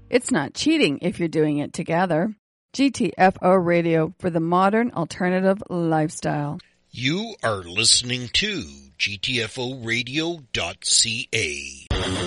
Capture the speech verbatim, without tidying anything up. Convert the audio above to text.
It's not cheating if you're doing it together. G T F O Radio for the modern alternative lifestyle. You are listening to G T F O radio dot C A.